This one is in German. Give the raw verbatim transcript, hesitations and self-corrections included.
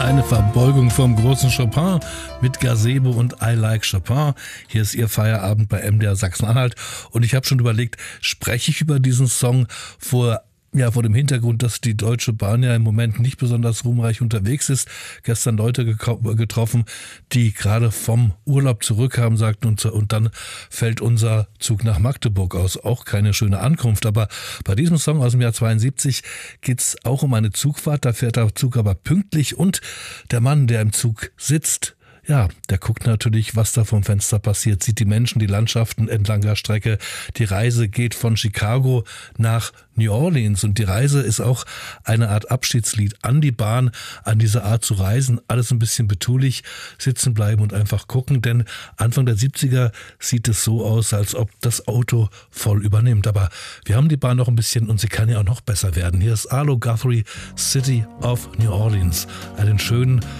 Eine Verbeugung vom großen Chopin mit Gazebo und I Like Chopin. Hier ist Ihr Feierabend bei M D R Sachsen-Anhalt. Und ich habe schon überlegt, spreche ich über diesen Song vor Ja, vor dem Hintergrund, dass die Deutsche Bahn ja im Moment nicht besonders ruhmreich unterwegs ist. Gestern Leute getroffen, die gerade vom Urlaub zurückkamen, sagten, und, und dann fällt unser Zug nach Magdeburg aus. Auch keine schöne Ankunft. Aber bei diesem Song aus dem Jahr zweiundsiebzig geht's auch um eine Zugfahrt. Da fährt der Zug aber pünktlich und der Mann, der im Zug sitzt, ja, der guckt natürlich, was da vom Fenster passiert, sieht die Menschen, die Landschaften entlang der Strecke. Die Reise geht von Chicago nach New Orleans und die Reise ist auch eine Art Abschiedslied an die Bahn, an diese Art zu reisen. Alles ein bisschen betulich, sitzen bleiben und einfach gucken, denn Anfang der siebziger sieht es so aus, als ob das Auto voll übernimmt. Aber wir haben die Bahn noch ein bisschen und sie kann ja auch noch besser werden. Hier ist Arlo Guthrie, City of New Orleans. Einen schönen